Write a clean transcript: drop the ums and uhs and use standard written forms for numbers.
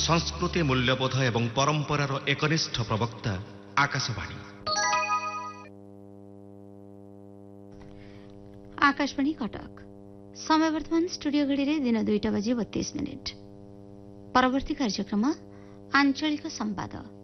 संस्कृति मूल्यबोध एवं परंपरार एकनिष्ठ प्रवक्ता आकाशवाणी। आकाशवाणी कटक समय वर्तमान स्टूडियो घड़ी दिन 2टा बजी 32 मिनिट। परवर्ती कार्यक्रम आंचलिक संवाद।